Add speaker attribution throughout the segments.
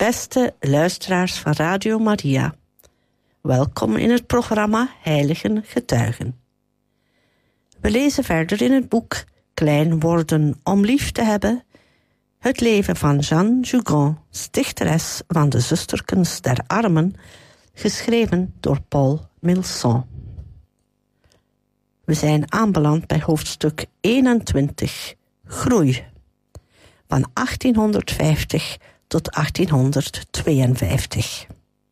Speaker 1: Beste luisteraars van Radio Maria, welkom in het programma Heiligen Getuigen. We lezen verder in het boek Klein worden om lief te hebben, het leven van Jeanne Jugon, stichteres van de Zusterkens der Armen, geschreven door Paul Milson. We zijn aanbeland bij hoofdstuk 21, Groei, van 1850 tot 1852.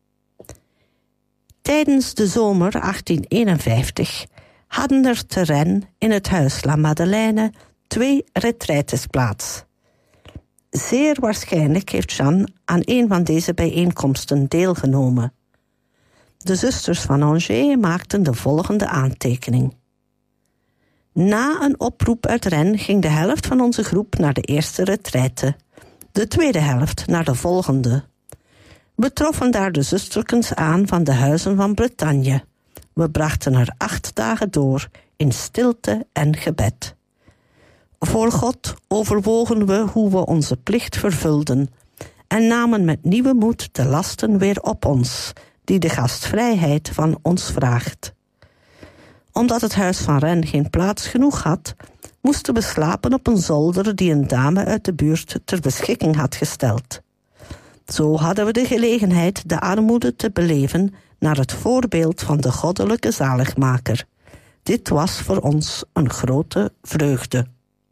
Speaker 1: Tijdens de zomer 1851 hadden er te Rennes in het huis La Madeleine 2 retraites plaats. Zeer waarschijnlijk heeft Jeanne aan een van deze bijeenkomsten deelgenomen. De zusters van Angers maakten de volgende aantekening. Na een oproep uit Rennes ging de helft van onze groep naar de eerste retraite, de tweede helft naar de volgende. We troffen daar de zusterkens aan van de huizen van Bretagne. We brachten er 8 dagen door in stilte en gebed. Voor God overwogen we hoe we onze plicht vervulden en namen met nieuwe moed de lasten weer op ons, die de gastvrijheid van ons vraagt. Omdat het huis van Rennes geen plaats genoeg had, moesten we slapen op een zolder die een dame uit de buurt ter beschikking had gesteld. Zo hadden we de gelegenheid de armoede te beleven naar het voorbeeld van de goddelijke zaligmaker. Dit was voor ons een grote vreugde.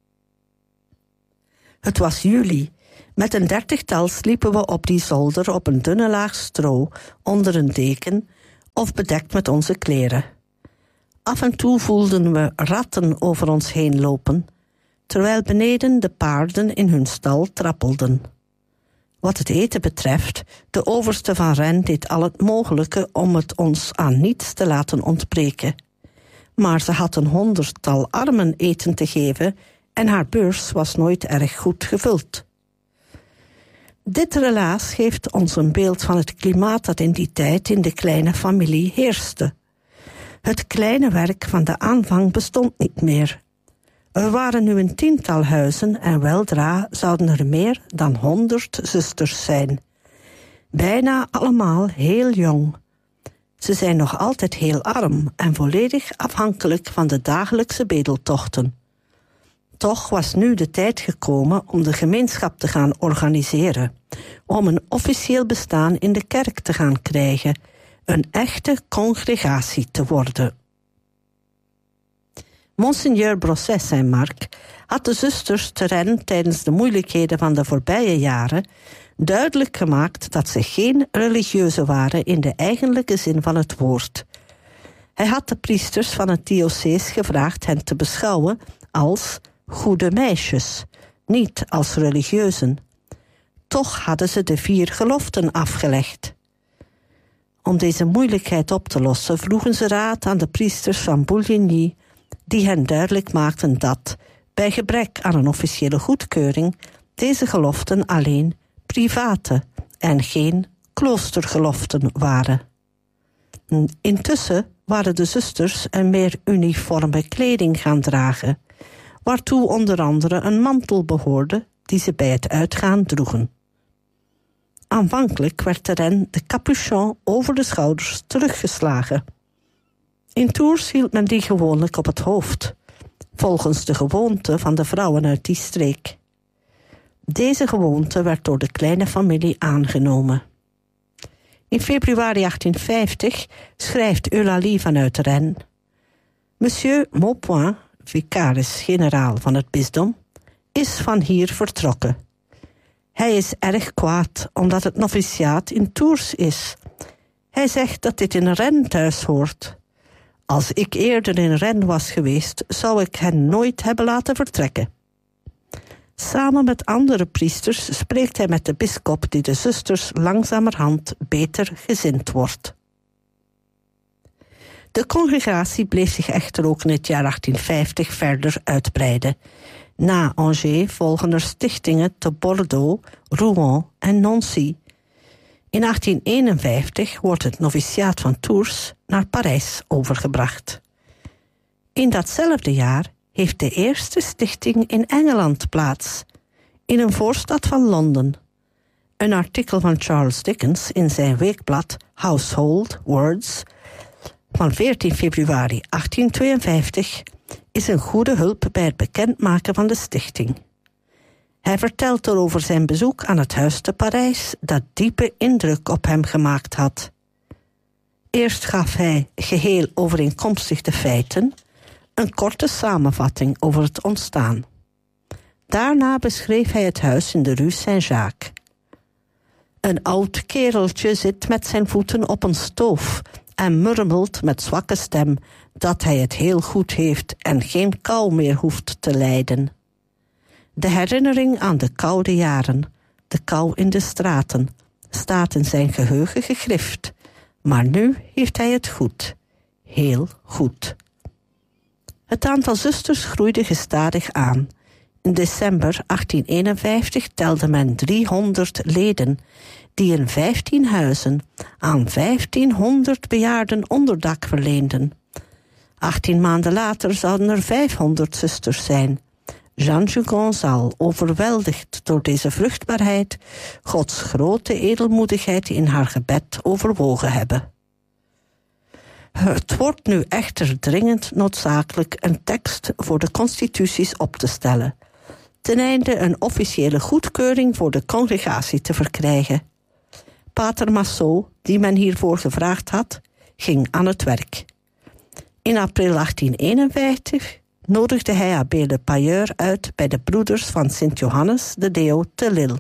Speaker 1: Het was juli. Met een 30-tal sliepen we op die zolder op een dunne laag stro, onder een deken of bedekt met onze kleren. Af en toe voelden we ratten over ons heen lopen, terwijl beneden de paarden in hun stal trappelden. Wat het eten betreft, de overste van Rennes deed al het mogelijke om het ons aan niets te laten ontbreken. Maar ze had een 100-tal armen eten te geven en haar beurs was nooit erg goed gevuld. Dit relaas geeft ons een beeld van het klimaat dat in die tijd in de kleine familie heerste. Het kleine werk van de aanvang bestond niet meer. Er waren nu een 10-tal huizen en weldra zouden er meer dan 100 zusters zijn. Bijna allemaal heel jong. Ze zijn nog altijd heel arm en volledig afhankelijk van de dagelijkse bedeltochten. Toch was nu de tijd gekomen om de gemeenschap te gaan organiseren, om een officieel bestaan in de kerk te gaan krijgen, een echte congregatie te worden. Monseigneur Brosset Saint-Marc had de zusters te Rennes tijdens de moeilijkheden van de voorbije jaren duidelijk gemaakt dat ze geen religieuzen waren in de eigenlijke zin van het woord. Hij had de priesters van het diocees gevraagd hen te beschouwen als goede meisjes, niet als religieuzen. Toch hadden ze de 4 geloften afgelegd. Om deze moeilijkheid op te lossen vroegen ze raad aan de priesters van Bouligny, die hen duidelijk maakten dat, bij gebrek aan een officiële goedkeuring, deze geloften alleen private en geen kloostergeloften waren. Intussen waren de zusters een meer uniforme kleding gaan dragen, waartoe onder andere een mantel behoorde die ze bij het uitgaan droegen. Aanvankelijk werd er hen de capuchon over de schouders teruggeslagen. In Tours hield men die gewoonlijk op het hoofd, volgens de gewoonte van de vrouwen uit die streek. Deze gewoonte werd door de kleine familie aangenomen. In februari 1850 schrijft Eulalie vanuit Rennes: Monsieur Maupoint, vicaris-generaal van het bisdom, is van hier vertrokken. Hij is erg kwaad omdat het noviciaat in Tours is. Hij zegt dat dit in Rennes thuis hoort. Als ik eerder in Rennes was geweest, zou ik hen nooit hebben laten vertrekken. Samen met andere priesters spreekt hij met de bisschop die de zusters langzamerhand beter gezind wordt. De congregatie bleef zich echter ook in het jaar 1850 verder uitbreiden. Na Angers volgen er stichtingen te Bordeaux, Rouen en Nancy. In 1851 wordt het noviciaat van Tours naar Parijs overgebracht. In datzelfde jaar heeft de eerste stichting in Engeland plaats, in een voorstad van Londen. Een artikel van Charles Dickens in zijn weekblad Household Words van 14 februari 1852 is een goede hulp bij het bekendmaken van de stichting. Hij vertelt erover zijn bezoek aan het huis te Parijs dat diepe indruk op hem gemaakt had. Eerst gaf hij, geheel overeenkomstig de feiten, een korte samenvatting over het ontstaan. Daarna beschreef hij het huis in de Rue Saint-Jacques. Een oud kereltje zit met zijn voeten op een stoof en murmelt met zwakke stem dat hij het heel goed heeft en geen kou meer hoeft te lijden. De herinnering aan de koude jaren, de kou in de straten, staat in zijn geheugen gegrift, maar nu heeft hij het goed, heel goed. Het aantal zusters groeide gestadig aan. In december 1851 telde men 300 leden, die in 15 huizen aan 1500 bejaarden onderdak verleenden. 18 maanden later zouden er 500 zusters zijn. Jeanne Jugon zal, overweldigd door deze vruchtbaarheid, Gods grote edelmoedigheid in haar gebed overwogen hebben. Het wordt nu echter dringend noodzakelijk een tekst voor de constituties op te stellen, ten einde een officiële goedkeuring voor de congregatie te verkrijgen. Pater Massot, die men hiervoor gevraagd had, ging aan het werk. In april 1851 nodigde hij abbé Le Payeur uit bij de broeders van Sint-Johannes de Deo te Lille.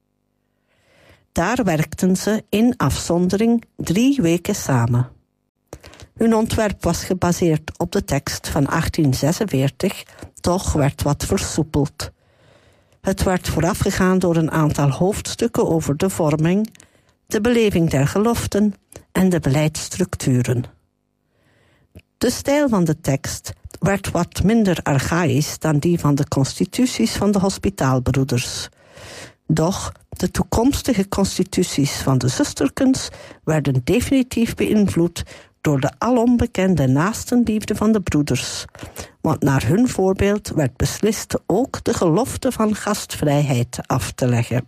Speaker 1: Daar werkten ze in afzondering 3 weken samen. Hun ontwerp was gebaseerd op de tekst van 1846, toch werd wat versoepeld. Het werd voorafgegaan door een aantal hoofdstukken over de vorming, de beleving der geloften en de beleidsstructuren. De stijl van de tekst werd wat minder archaïs dan die van de constituties van de hospitaalbroeders. Doch de toekomstige constituties van de zusterkens werden definitief beïnvloed door de alom bekende naastenliefde van de broeders, want naar hun voorbeeld werd beslist ook de gelofte van gastvrijheid af te leggen.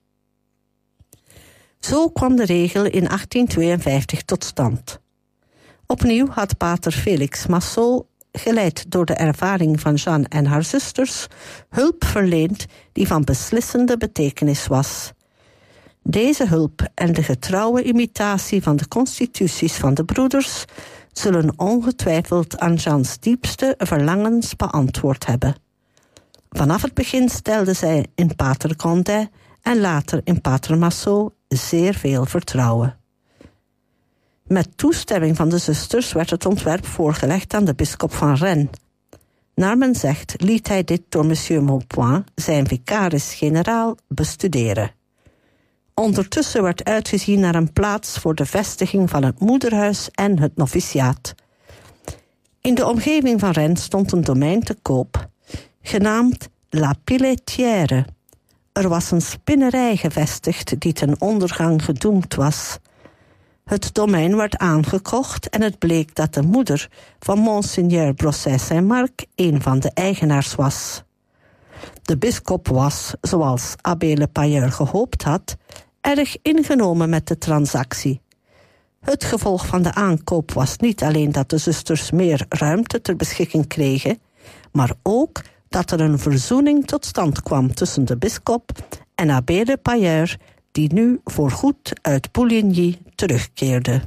Speaker 1: Zo kwam de regel in 1852 tot stand. Opnieuw had pater Felix Massot, geleid door de ervaring van Jeanne en haar zusters, hulp verleend die van beslissende betekenis was. Deze hulp en de getrouwe imitatie van de constituties van de broeders zullen ongetwijfeld aan Jeanne's diepste verlangens beantwoord hebben. Vanaf het begin stelde zij in pater Condé en later in pater Massot zeer veel vertrouwen. Met toestemming van de zusters werd het ontwerp voorgelegd aan de bisschop van Rennes. Naar men zegt liet hij dit door monsieur Maupoint, zijn vicaris-generaal, bestuderen. Ondertussen werd uitgezien naar een plaats voor de vestiging van het moederhuis en het noviciaat. In de omgeving van Rennes stond een domein te koop, genaamd La Pilletière. Er was een spinnerij gevestigd die ten ondergang gedoemd was. Het domein werd aangekocht en het bleek dat de moeder van Monseigneur Brosset-Saint-Marc een van de eigenaars was. De bisschop was, zoals abbé Le Payeur gehoopt had, erg ingenomen met de transactie. Het gevolg van de aankoop was niet alleen dat de zusters meer ruimte ter beschikking kregen, maar ook dat er een verzoening tot stand kwam tussen de bisschop en abbé Le Payeur, die nu voorgoed uit Pouligny terugkeerde.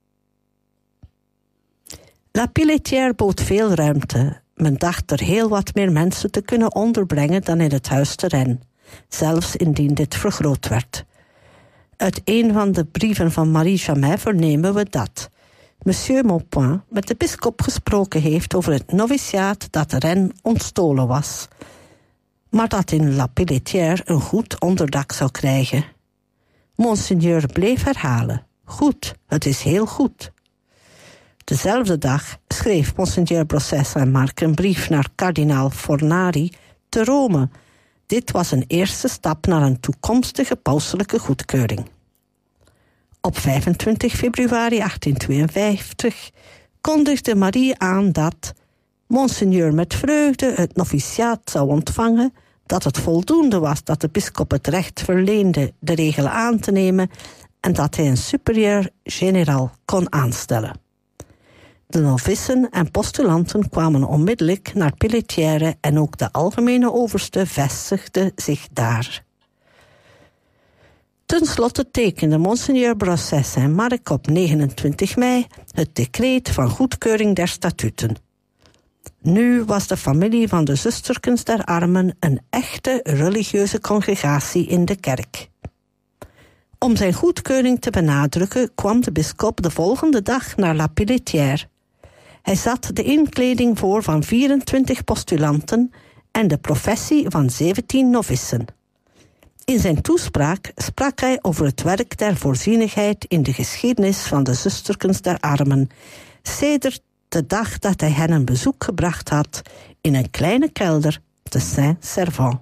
Speaker 1: La Pilletière bood veel ruimte. Men dacht er heel wat meer mensen te kunnen onderbrengen dan in het huis te Rennes, zelfs indien dit vergroot werd. Uit een van de brieven van Marie Jamet vernemen we dat monsieur Maupoint met de bisschop gesproken heeft over het noviciaat dat Rennes ontstolen was, maar dat in La Pilletière een goed onderdak zou krijgen. Monseigneur bleef herhalen: goed, het is heel goed. Dezelfde dag schreef Monseigneur Brosset-Saint-Marc een brief naar kardinaal Fornari te Rome. Dit was een eerste stap naar een toekomstige pauselijke goedkeuring. Op 25 februari 1852 kondigde Marie aan dat Monseigneur met vreugde het noviciaat zou ontvangen dat het voldoende was dat de bisschop het recht verleende de regel aan te nemen en dat hij een superieur-generaal kon aanstellen. De novissen en postulanten kwamen onmiddellijk naar Pelletière en ook de algemene overste vestigde zich daar. Ten slotte tekende Monseigneur Brosses Saint-Marc op 29 mei het decreet van goedkeuring der statuten. Nu was de familie van de Zusterkens der Armen een echte religieuze congregatie in de kerk. Om zijn goedkeuring te benadrukken kwam de bisschop de volgende dag naar La Pelletière. Hij zat de inkleding voor van 24 postulanten en de professie van 17 novissen. In zijn toespraak sprak hij over het werk der voorzienigheid in de geschiedenis van de Zusterkens der Armen, sedert de dag dat hij hen een bezoek gebracht had in een kleine kelder te Saint-Servant.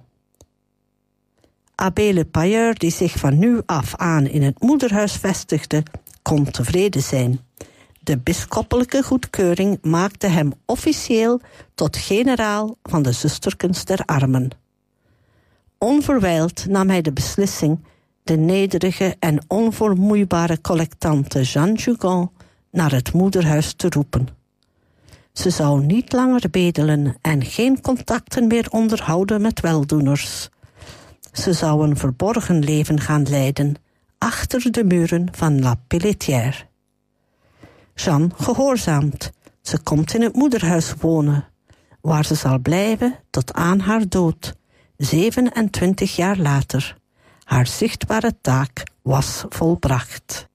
Speaker 1: Abbé Le Payeur, die zich van nu af aan in het moederhuis vestigde, kon tevreden zijn. De bisschoppelijke goedkeuring maakte hem officieel tot generaal van de Zusterkens der Armen. Onverwijld nam hij de beslissing de nederige en onvermoeibare collectante Jeanne Jugon naar het moederhuis te roepen. Ze zou niet langer bedelen en geen contacten meer onderhouden met weldoeners. Ze zou een verborgen leven gaan leiden achter de muren van La Pelletière. Jeanne gehoorzaamt. Ze komt in het moederhuis wonen, waar ze zal blijven tot aan haar dood, 27 jaar later. Haar zichtbare taak was volbracht.